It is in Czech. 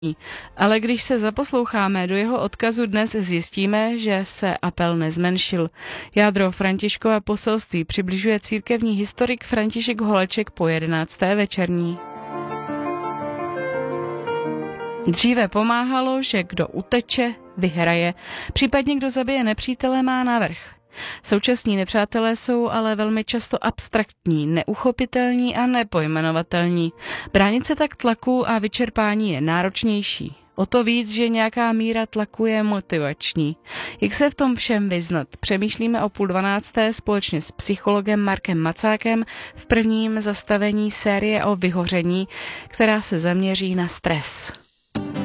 Ale když se zaposloucháme do jeho odkazu dnes, zjistíme, že se apel nezmenšil. Jádro Františkova poselství přibližuje církevní historik František Holeček po 11. večerní. Dříve pomáhalo, že kdo uteče, vyhraje, případně kdo zabije nepřítele, má navrch. Současní nepřátelé jsou ale velmi často abstraktní, neuchopitelní a nepojmenovatelní. Bránit se tak tlaku a vyčerpání je náročnější. O to víc, že nějaká míra tlaku je motivační. Jak se v tom všem vyznat? Přemýšlíme o 11:30 společně s psychologem Markem Macákem v prvním zastavení série o vyhoření, která se zaměří na stres.